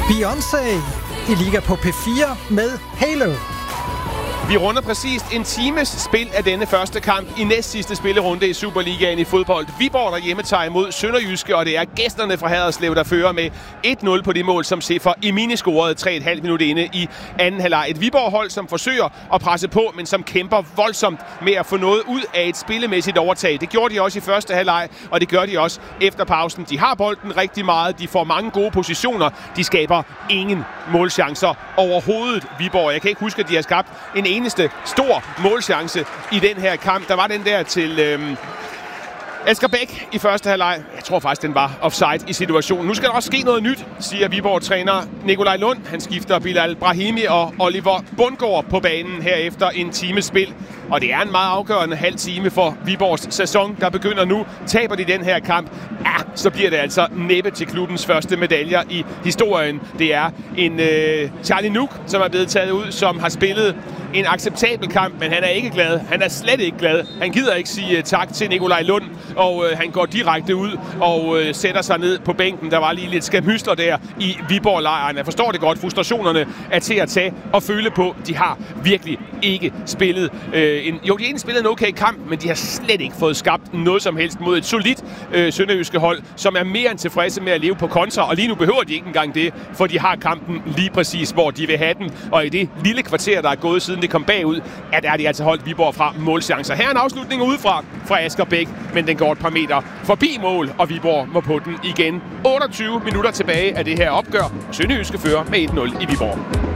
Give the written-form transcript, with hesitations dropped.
Beyoncé i Liga på P4 med Halo. Vi runder præcist en times spil af denne første kamp i næstsidste spillerunde i Superligaen i fodbold. Viborg derhjemme tager imod Sønderjyske, og det er gæsterne fra Haderslev, der fører med 1-0 på det mål, som Sefer Emini scorede 3,5 minutter inde i anden halvleg. Et Viborg-hold, som forsøger at presse på, men som kæmper voldsomt med at få noget ud af et spillemæssigt overtag. Det gjorde de også i første halvleg, og det gør de også efter pausen. De har bolden rigtig meget, de får mange gode positioner, de skaber ingen målchancer overhovedet, Viborg. Jeg kan ikke huske, at de har skabt en eneste stor målchance i den her kamp. Der var den der til Asger Bæk i første halvleg. Jeg tror faktisk, den var offside i situationen. Nu skal der også ske noget nyt, siger Viborg-træner Nikolaj Lund. Han skifter Bilal Brahimi og Oliver Bundgaard på banen her efter en times spil. Og det er en meget afgørende halv time for Viborgs sæson, der begynder nu. Taber de den her kamp, så bliver det altså næppe til klubbens første medaljer i historien. Det er en Charlie Nuk, som er blevet taget ud, som har spillet en acceptabel kamp, men han er ikke glad. Han er slet ikke glad. Han gider ikke sige tak til Nikolaj Lund, og han går direkte ud og sætter sig ned på bænken. Der var lige lidt skærmhystler der i Viborg-lejren. Jeg forstår det godt. Frustrationerne er til at tage og føle på. De har virkelig ikke spillet de har egentlig spillet en okay kamp, men de har slet ikke fået skabt noget som helst mod et solidt sønderjyske hold, som er mere end tilfredse med at leve på kontra, og lige nu behøver de ikke engang det, for de har kampen lige præcis, hvor de vil have den, og i det lille kvarter, der er gået siden det kom bagud, der er de altså holdt Viborg fra målchancer. Her er en afslutning udefra fra Asger Bæk, men den går et par meter forbi mål, og Viborg må på den igen. 28 minutter tilbage af det her opgør, og Sønderjyske fører med 1-0 i Viborg.